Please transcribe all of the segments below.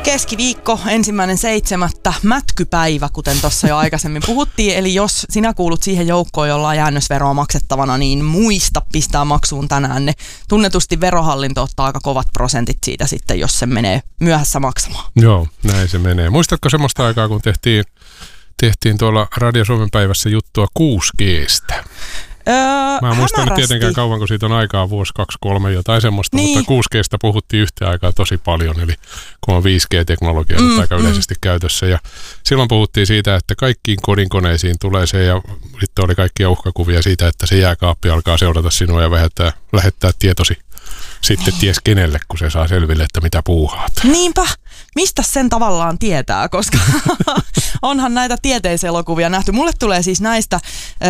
Keskiviikko 1.7. mätkypäivä, kuten tuossa jo aikaisemmin puhuttiin. Eli jos sinä kuulut siihen joukkoon, jolla on jäännösveroa maksettavana, niin muista pistää maksuun tänään ne. Tunnetusti verohallinto ottaa aika kovat prosentit siitä sitten, jos se menee myöhässä maksamaan. Joo, näin se menee. Muistatko semmoista aikaa, kun tehtiin tuolla Radio Suomen päivässä juttua 6G:stä? Mä en muista nyt tietenkään kauan, kun siitä on aikaa, vuosi, 2, 3, jotain semmoista, niin. Mutta 6G:stä puhuttiin yhtä aikaa tosi paljon, eli kun on 5G-teknologia aika yleisesti käytössä. Ja silloin puhuttiin siitä, että kaikkiin kodinkoneisiin tulee se, ja sitten oli kaikkia uhkakuvia siitä, että se jääkaappi alkaa seurata sinua ja lähettää tietosi sitten ties kenelle, kun se saa selville, että mitä puuhaat. Niinpä. Mistä sen tavallaan tietää, koska onhan näitä tieteiselokuvia nähty. Mulle tulee siis näistä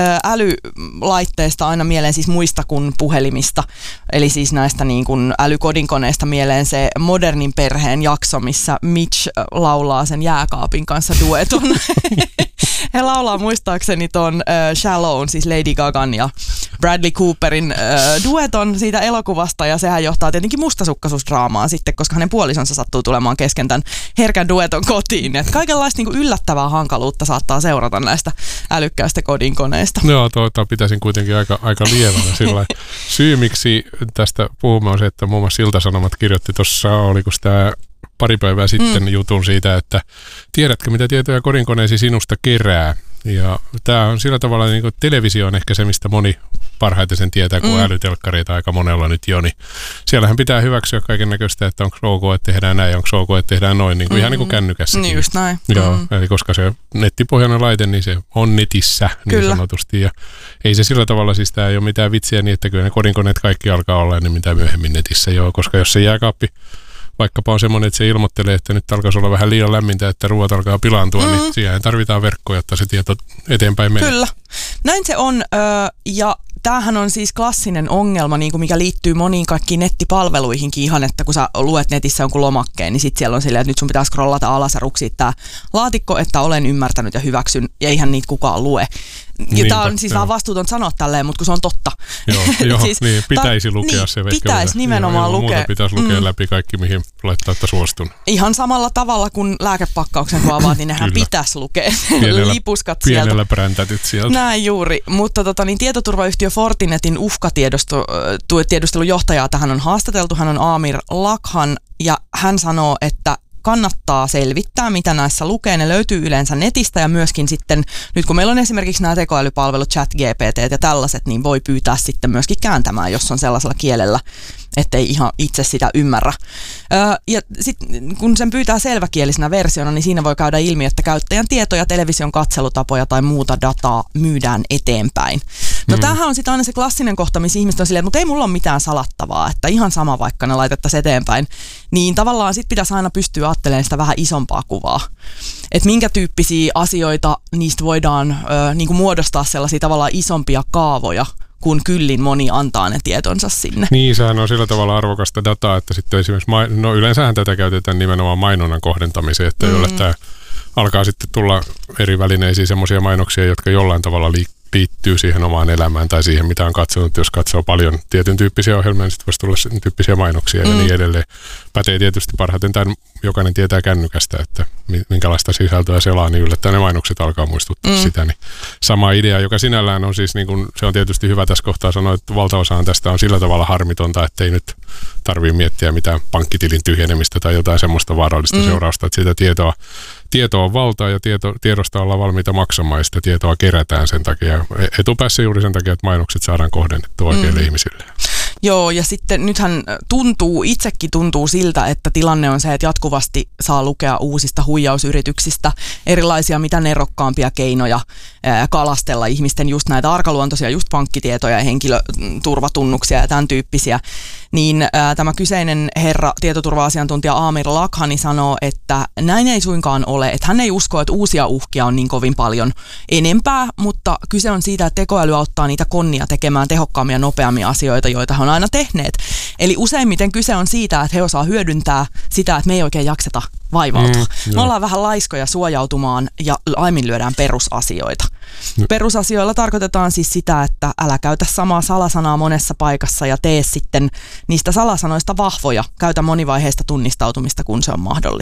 älylaitteista aina mieleen siis muista kuin puhelimista. Eli siis näistä niin kuin älykodinkoneista mieleen se Modernin perheen jakso, missä Mitch laulaa sen jääkaapin kanssa dueton. He laulaa muistaakseni ton Shallown, siis Lady Gagan ja Bradley Cooperin dueton siitä elokuvasta, ja sehän johtaa tietenkin mustasukkaisuusdraamaan sitten, koska hänen puolisonsa sattuu tulemaan kesken tämän herkän dueton kotiin. Et kaikenlaista niin kuin yllättävää hankaluutta saattaa seurata näistä älykkäistä kodinkoneista. Joo, pitäisin kuitenkin aika lievänä sillä syy, miksi tästä puhumme, on se, että muun muassa Ilta-Sanomat kirjoitti tuossa, oliko tämä pari päivää sitten jutun siitä, että tiedätkö, mitä tietoja kodinkoneesi sinusta kerää. Ja tämä on sillä tavalla, niin kuin televisio on ehkä se, mistä moni parhaiten sen tietää, kun älytelkkareita aika monella nyt jo. Niin siellähän pitää hyväksyä kaiken näköistä, että onko ok, että tehdään näin, onko ok, että tehdään noin, niin kuin ihan niin kuin kännykässäkin. Niin just näin. Joo, eli koska se nettipohjainen laite, niin se on netissä niin sanotusti. Ja ei se sillä tavalla, siis tämä ei ole mitään vitsiä niin, että kyllä ne kodinkoneet kaikki alkaa olla, niin mitä myöhemmin netissä joo, koska jos se jääkaappi vaikkapa on semmoinen, että se ilmoittelee, että nyt alkaisi olla vähän liian lämmintä, että ruoat alkaa pilaantua, niin siihen tarvitaan verkkoja, jotta se tieto eteenpäin menee. Kyllä. Näin se on, ja tämähän on siis klassinen ongelma, niin kuin mikä liittyy moniin kaikkiin nettipalveluihinkin ihan, että kun sä luet netissä jonkun lomakkeen, niin sitten siellä on silleen, että nyt sun pitää scrollata alas ja ruksia tämä laatikko, että olen ymmärtänyt ja hyväksyn, ja eihän niitä kukaan lue. Tämä on siis vähän vastuuton sanoa tälleen, mutta kun se on totta. Joo, siis, niin, pitäisi lukea se. Pitäisi nimenomaan lukea. Muuta pitäisi lukea läpi kaikki, mihin laittaa, että suostun. Ihan samalla tavalla kuin lääkepakkauksen kun avaat, niin nehän pitäisi lukea. Lipuskat sieltä. Pienellä präntätyt sieltä. Näin juuri, mutta tietoturvayhtiö Fortinetin uhkatiedustelujohtajaa tähän on haastateltu. Hän on Amir Lakhan, ja hän sanoo, että kannattaa selvittää, mitä näissä lukee. Ne löytyy yleensä netistä, ja myöskin sitten, nyt kun meillä on esimerkiksi nämä tekoälypalvelut, ChatGPT ja tällaiset, niin voi pyytää sitten myöskin kääntämään, jos on sellaisella kielellä, ettei ihan itse sitä ymmärrä. Ja sitten kun sen pyytää selväkielisenä versiona, niin siinä voi käydä ilmi, että käyttäjän tietoja, television katselutapoja tai muuta dataa myydään eteenpäin. No tämähän on sitten aina se klassinen kohta, missä ihmiset on silleen, mutta ei mulla ole mitään salattavaa, että ihan sama vaikka ne laitettaisiin eteenpäin. Niin tavallaan sitten pitäisi aina pystyä ajattelemaan sitä vähän isompaa kuvaa. Että minkä tyyppisiä asioita niistä voidaan niin kuin muodostaa sellaisia tavallaan isompia kaavoja, kun kyllin moni antaa ne tietonsa sinne. Niin, sehän on sillä tavalla arvokasta dataa, että sitten esimerkiksi, yleensähän tätä käytetään nimenomaan mainonnan kohdentamiseen, että jolle tämä alkaa sitten tulla eri välineisiin semmoisia mainoksia, jotka jollain tavalla liittyy siihen omaan elämään tai siihen, mitä on katsonut. Jos katsoo paljon tietyn tyyppisiä ohjelmia, niin sitten voisi tulla sen tyyppisiä mainoksia ja niin edelleen. Pätee tietysti parhaiten tämän, jokainen tietää kännykästä, että minkälaista sisältöä selaa, niin yllättäen ne mainokset alkaa muistuttaa sitä. Niin sama idea, joka sinällään on siis, niin kun, se on tietysti hyvä tässä kohtaa sanoa, että valtaosaan tästä on sillä tavalla harmitonta, että ei nyt tarvitse miettiä mitään pankkitilin tyhjenemistä tai jotain semmoista vaarallista seurausta, että sitä tietoa on valtaa ja tiedosta ollaan valmiita maksamaan ja sitä tietoa kerätään sen takia. Etupäässä juuri sen takia, että mainokset saadaan kohdennettua oikeille ihmisille. Joo, ja sitten nythän itsekin tuntuu siltä, että tilanne on se, että jatkuvasti saa lukea uusista huijausyrityksistä erilaisia mitä nerokkaampia keinoja kalastella ihmisten just näitä arkaluontoisia just pankkitietoja ja henkilöturvatunnuksia ja tämän tyyppisiä. Niin tämä kyseinen herra, tietoturva-asiantuntija Amir Lakhani sanoo, että näin ei suinkaan ole, että hän ei usko, että uusia uhkia on niin kovin paljon enempää, mutta kyse on siitä, että tekoäly auttaa niitä konnia tekemään tehokkaammin ja nopeammin asioita, joita he on aina tehneet. Eli useimmiten kyse on siitä, että he osaa hyödyntää sitä, että me ei oikein jakseta vaivautua. Me ollaan vähän laiskoja suojautumaan ja laiminlyödään perusasioita. Perusasioilla tarkoitetaan siis sitä, että älä käytä samaa salasanaa monessa paikassa ja tee sitten niistä salasanoista vahvoja. Käytä monivaiheista tunnistautumista, kun se on mahdollista.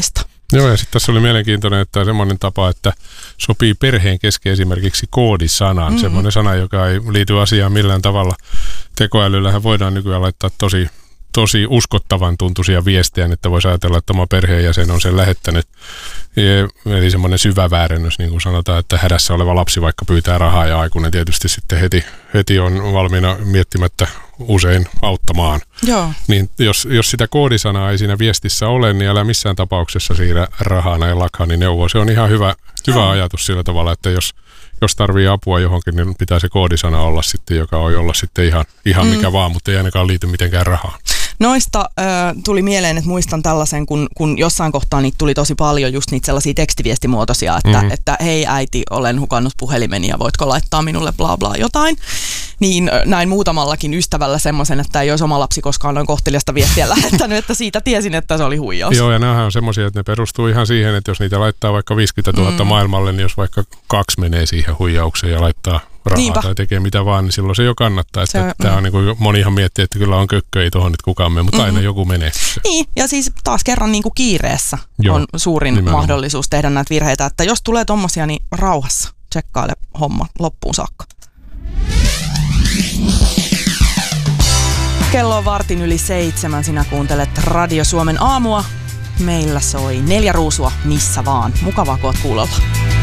Joo, ja sitten tässä oli mielenkiintoinen, että semmoinen tapa, että sopii perheen kesken esimerkiksi koodisanaan. Semmoinen sana, joka ei liity asiaan millään tavalla. Tekoälyllähän voidaan nykyään laittaa tosi uskottavan tuntuisia viestejä, että voisi ajatella, että oma perheenjäsen on sen lähettänyt. Eli semmoinen syvä väärennös, niin kuin sanotaan, että hädässä oleva lapsi vaikka pyytää rahaa ja aikuinen tietysti sitten heti on valmiina miettimättä usein auttamaan. Joo. Niin jos sitä koodisanaa ei siinä viestissä ole, niin älä missään tapauksessa siirrä rahaa näin lakani neuvoa. Se on ihan hyvä ajatus sillä tavalla, että jos tarvii apua johonkin, niin pitää se koodisana olla sitten, joka voi olla sitten ihan mikä vaan, mutta ei ainakaan liity mitenkään rahaan. Noista tuli mieleen, että muistan tällaisen, kun jossain kohtaa niitä tuli tosi paljon, just niitä sellaisia tekstiviestimuotoisia, että hei äiti, olen hukannut puhelimeni ja voitko laittaa minulle bla bla jotain. Niin näin muutamallakin ystävällä semmoisen, että ei olisi oma lapsi koskaan noin kohteliasta viestiä lähettänyt, että siitä tiesin, että se oli huijaus. Joo, ja nämähän on semmoisia, että ne perustuu ihan siihen, että jos niitä laittaa vaikka 50 000 maailmalle, niin jos vaikka 2 menee siihen huijaukseen ja laittaa rahaa tai tekee mitä vaan, niin silloin se jo kannattaa. Että tämä on niin kuin monihan miettii, että kyllä on kökkö, ei tuohon nyt kukaan mene, mutta aina joku menee. Niin, ja siis taas kerran niin kuin kiireessä on suurin mahdollisuus tehdä näitä virheitä, että jos tulee tommosia, niin rauhassa tsekkaile homma loppuun saakka. Kello on 6:15, sinä kuuntelet Radio Suomen aamua. Meillä soi 4 ruusua missä vaan. Mukavaa, kun oot kuulolla.